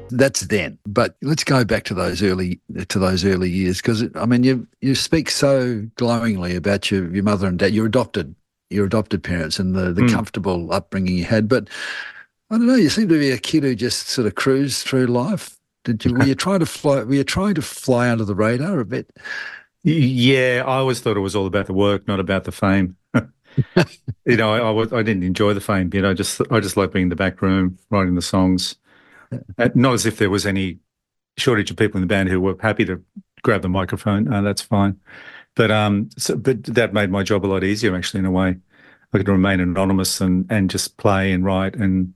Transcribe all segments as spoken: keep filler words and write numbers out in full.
That's then. But let's go back to those early to those early years, because I mean, you you speak so glowingly about your your mother and dad, your adopted your adopted parents, and the the Mm. comfortable upbringing you had. But I don't know, you seem to be a kid who just sort of cruised through life. Did you? Were you trying to fly? Were you trying to fly under the radar a bit? Yeah, I always thought it was all about the work, not about the fame. You know, I, I, was, I didn't enjoy the fame bit. I just I just liked being in the back room, writing the songs. Uh, not as if there was any shortage of people in the band who were happy to grab the microphone. Uh, that's fine. But um, so, but that made my job a lot easier, actually, in a way. I could remain anonymous and and just play and write. And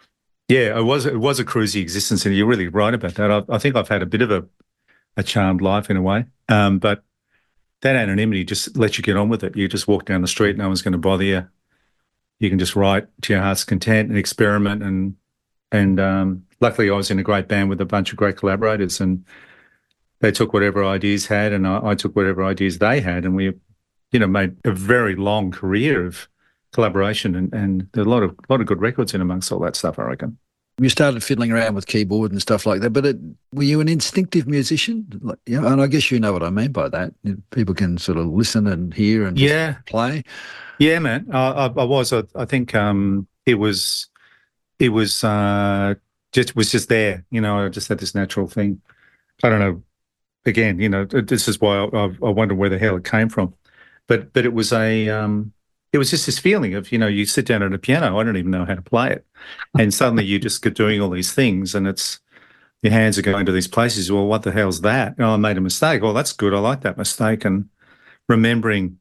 yeah, it was it was a cruisy existence, and you're really right about that. I, I think I've had a bit of a, a charmed life in a way. Um, but that anonymity just lets you get on with it. You just walk down the street, no one's going to bother you. You can just write to your heart's content and experiment. And and um, luckily, I was in a great band with a bunch of great collaborators, and they took whatever ideas had, and I, I took whatever ideas they had, and we, you know, made a very long career of collaboration, and and there are a lot of a lot of good records in amongst all that stuff, I reckon. You started fiddling around with keyboard and stuff like that, but it, were you an instinctive musician? Like, you know, and I guess you know what I mean by that. People can sort of listen and hear and just Yeah, play. yeah, man. I, I, I was. I, I think um, it was. It was uh, just was just there. You know, I just had this natural thing. I don't know. Again, you know, this is why I, I wonder where the hell it came from. But but it was a um, it was just this feeling of, you know, you sit down at a piano. I don't even know how to play it, and suddenly you just get doing all these things, and it's your hands are going to these places. Well, what the hell's that? Oh, I made a mistake. Oh, that's good. I like that mistake, and remembering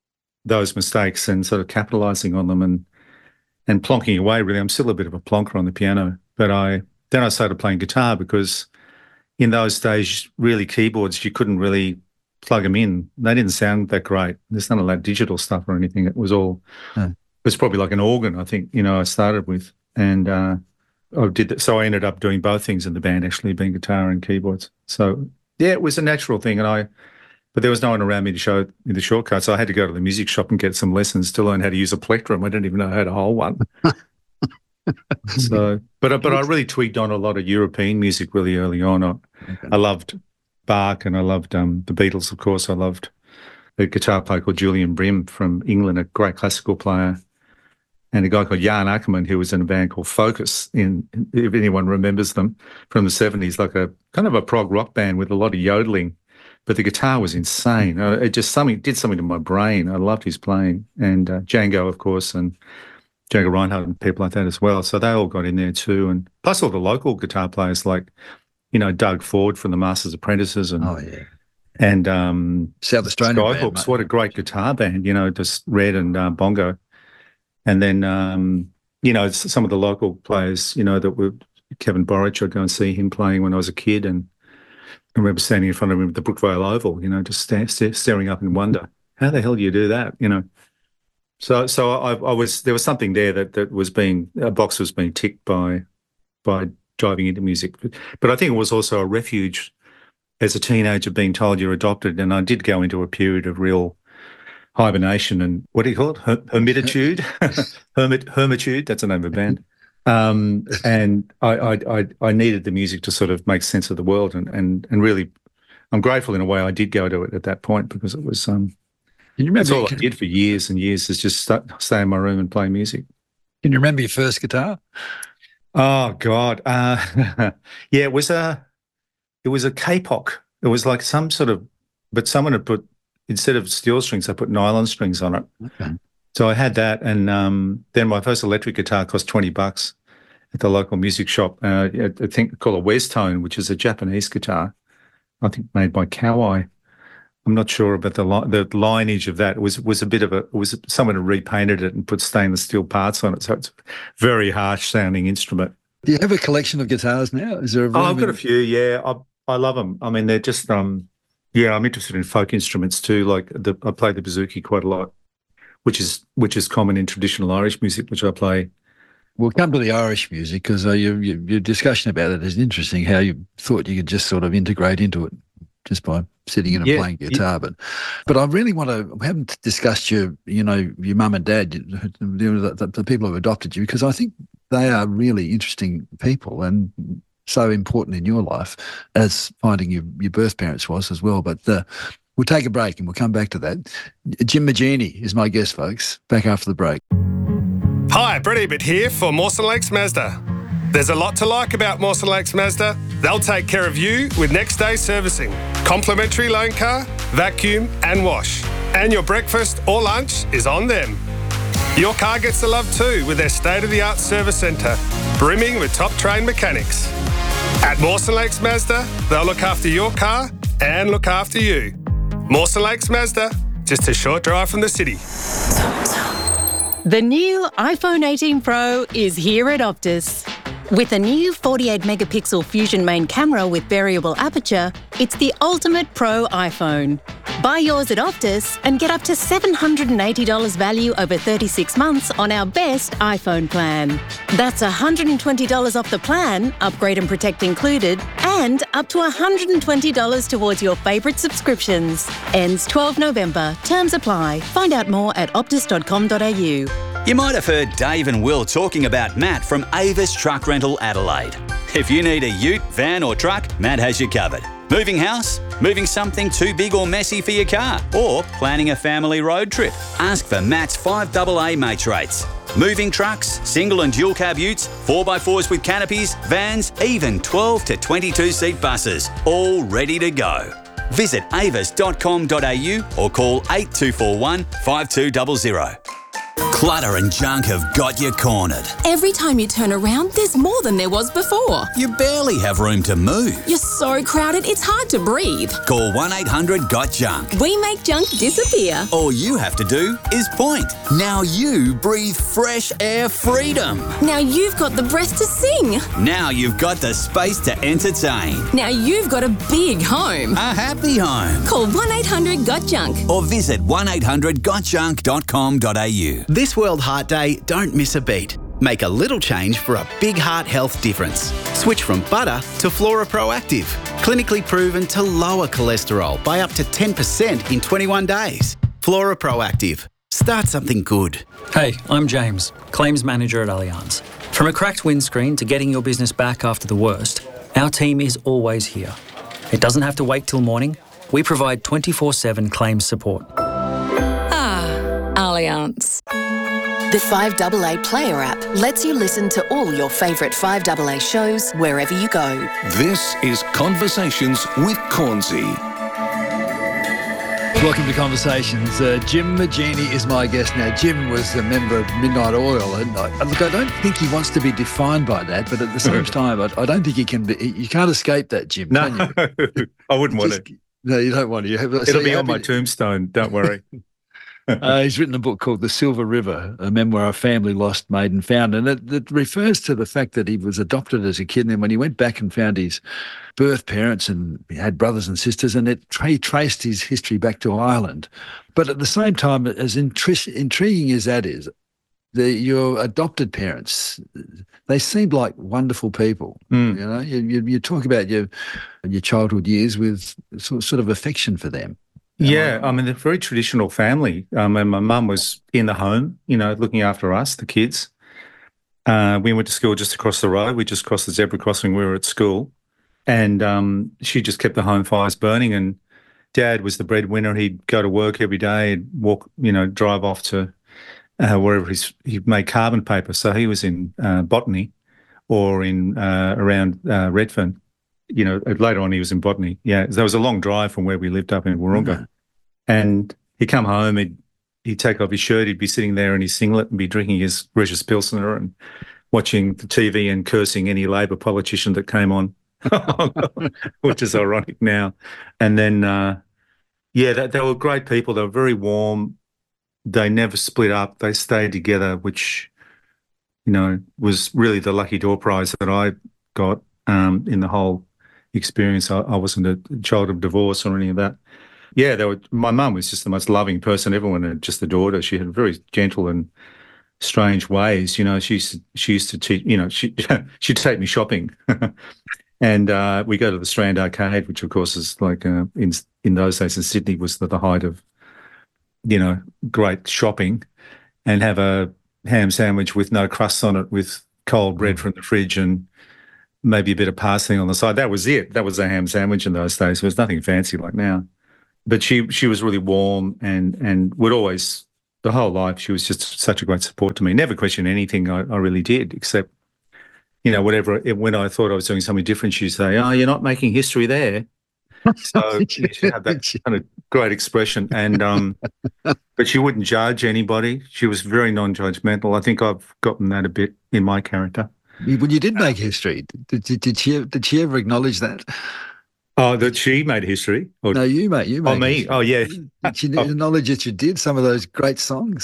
those mistakes and sort of capitalizing on them and and plonking away. Really, I'm still a bit of a plonker on the piano, but I then I started playing guitar because in those days, really keyboards, you couldn't really plug them in. They didn't sound that great. There's none of that digital stuff or anything. It was all, Hmm. it was probably like an organ, I think, you know, I started with. And uh, I did that. So I ended up doing both things in the band, actually, being guitar and keyboards. So yeah, it was a natural thing. And I, but there was no one around me to show me the shortcuts. So I had to go to the music shop and get some lessons to learn how to use a plectrum. I didn't even know how to hold one. So, but I- but I really tweaked on a lot of European music really early on. I, Okay. I loved Bach and I loved um, the Beatles, of course. I loved a guitar player called Julian Brim from England, a great classical player, and a guy called Jan Ackerman who was in a band called Focus, in if anyone remembers them, from the seventies, like a kind of a prog rock band with a lot of yodeling. But the guitar was insane. Uh, It just something did something to my brain. I loved his playing, and uh, Django, of course, and Django Reinhardt and people like that as well. So they all got in there too, and plus all the local guitar players like, you know, Doug Ford from the Masters Apprentices and Oh, yeah. and um, South Australian band, Skyhooks. mate. What a great guitar band, you know, just Red and uh, Bongo. And then, um, you know, s- some of the local players, you know, that were Kevin Borich. I'd go and see him playing when I was a kid, and I remember standing in front of him at the Brookvale Oval, you know, just sta- sta- staring up in wonder. How the hell do you do that? You know. So, so I, I was there was something there that that was being a box was being ticked by by diving into music, but, but I think it was also a refuge as a teenager being told you're adopted, and I did go into a period of real hibernation and what do you call it? Her- hermitude, hermit hermitude. That's the name of a band. Um, and I, I I I needed the music to sort of make sense of the world, and and and really, I'm grateful in a way I did go to it at that point because it was um Can you that's remember? all I Can, did for years and years is just st- stay in my room and play music. can you remember your first guitar? Oh God, uh, yeah, it was a it was a K-pop. It was like some sort of, but someone had put instead of steel strings, they put nylon strings on it. Okay. So I had that, and um, then my first electric guitar cost twenty bucks at the local music shop. Uh, I think called a West Tone, which is a Japanese guitar, I think made by Kawai. I'm not sure about the li- the lineage of that. It was was a bit of a it was someone had repainted it and put stainless steel parts on it, so it's a very harsh sounding instrument. Do you have a collection of guitars now? Is there a Oh, room I've got a in? few. Yeah, I I love them. I mean, they're just um yeah. I'm interested in folk instruments too. Like the I play the bouzouki quite a lot, which is which is common in traditional Irish music, which I play. We'll come to the Irish music because uh, your, your your discussion about it is interesting. How you thought you could just sort of integrate into it just by sitting in and Yeah, playing yeah, guitar, but but I really want to. We haven't discussed your you know your mum and dad, you know, the, the, the people who adopted you, because I think they are really interesting people, and so important in your life as finding your, your birth parents was as well. But uh, we'll take a break and we'll come back to that. Jim Magini is my guest, folks. Back after the break. Hi, Brett Ebert here for Mawson Lakes Mazda. There's a lot to like about Mawson Lakes Mazda. They'll take care of you with next day servicing, complimentary loan car, vacuum and wash. And your breakfast or lunch is on them. Your car gets the love too with their state-of-the-art service centre, brimming with top-trained mechanics. At Mawson Lakes Mazda, they'll look after your car and look after you. Mawson Lakes Mazda, just a short drive from the city. The new iPhone eighteen Pro is here at Optus. With a new forty-eight megapixel Fusion main camera with variable aperture, it's the ultimate pro iPhone. Buy yours at Optus and get up to seven hundred eighty dollars value over thirty-six months on our best iPhone plan. That's one hundred twenty dollars off the plan, upgrade and protect included, and up to one hundred twenty dollars towards your favourite subscriptions. Ends twelfth November. Terms apply. Find out more at optus dot com dot a u. You might have heard Dave and Will talking about Matt from Avis Truck Rental Adelaide. If you need a ute, van or truck, Matt has you covered. Moving house? Moving something too big or messy for your car? Or planning a family road trip? Ask for Matt's five double A mates rates. Moving trucks, single and dual cab utes, four by fours with canopies, vans, even twelve to twenty-two seat buses, all ready to go. Visit avis dot com dot a u or call eight two four one, five two zero zero. Clutter and junk have got you cornered. Every time you turn around, there's more than there was before. You barely have room to move. You're so crowded, it's hard to breathe. Call one eight hundred got junk. We make junk disappear. All you have to do is point. Now you breathe fresh air freedom. Now you've got the breath to sing. Now you've got the space to entertain. Now you've got a big home. A happy home. Call one eight hundred got junk. Or visit one eight hundred got junk dot com dot a u. This World Heart Day, don't miss a beat. Make a little change for a big heart health difference. Switch from butter to Flora Proactive. Clinically proven to lower cholesterol by up to ten percent in twenty-one days. Flora Proactive. Start something good. Hey, I'm James, Claims Manager at Allianz. From a cracked windscreen to getting your business back after the worst, our team is always here. It doesn't have to wait till morning. We provide twenty-four seven claims support. Ah, Allianz. The five double A Player app lets you listen to all your favourite five double A shows wherever you go. This is Conversations with Cornsey. Welcome to Conversations. Uh, Jim Magini is my guest now. Jim was a member of Midnight Oil, and I, look, I don't think he wants to be defined by that, but at the same time, I, I don't think he can be. You can't escape that, Jim. No, can you? I wouldn't want Just, it. No, you don't want to. You have, It'll so be on happy my to, tombstone. Don't worry. Uh, he's written a book called The Silver River, a memoir of family lost, made and found. And it, it refers to the fact that he was adopted as a kid. And then when he went back and found his birth parents and he had brothers and sisters, and it he traced his history back to Ireland. But at the same time, as intri- intriguing as that is, the, your adopted parents, they seemed like wonderful people. Mm. You know, you, you, you talk about your, your childhood years with sort sort of affection for them. Yeah, I mean, they're a very traditional family. Um, and my mum was in the home, you know, looking after us, the kids. Uh, we went to school just across the road. We just crossed the zebra crossing. We were at school. And um, she just kept the home fires burning. And Dad was the breadwinner. He'd go to work every day and walk, you know, drive off to uh, wherever he's, he made carbon paper. So he was in uh, Botany or in uh, around uh, Redfern. You know, later on he was in Botany. Yeah, there was a long drive from where we lived up in Wahroonga. Mm-hmm. And he'd come home, he'd, he'd take off his shirt, he'd be sitting there in his singlet and be drinking his Regis Pilsner and watching the T V and cursing any Labor politician that came on, which is ironic now. And then, uh, yeah, they, they were great people. They were very warm. They never split up. They stayed together, which, you know, was really the lucky door prize that I got um, in the whole experience. I, I wasn't a child of divorce or any of that. Yeah, they were, my mum was just the most loving person. Everyone had just adored her. She had very gentle and strange ways. You know, she used to, she used to teach, you know, she, she'd take me shopping. And uh, we go to the Strand Arcade, which, of course, is like uh, in in those days in Sydney was the, the height of, you know, great shopping, and have a ham sandwich with no crusts on it with cold bread from the fridge and maybe a bit of parsley on the side. That was it. That was a ham sandwich in those days. There was nothing fancy like now. But she she was really warm and and would always, the whole life, she was just such a great support to me. Never questioned anything I, I really did, except, you know, whatever. When I thought I was doing something different, she'd say, "Oh, you're not making history there." So she had that kind of great expression. And um, but she wouldn't judge anybody. She was very non-judgmental. I think I've gotten that a bit in my character. When you did make history, did, did, did she did she ever acknowledge that? Oh, that she made history? Or, no, you made you made Oh, me? history. Oh, yeah. Did she acknowledge that you did some of those great songs?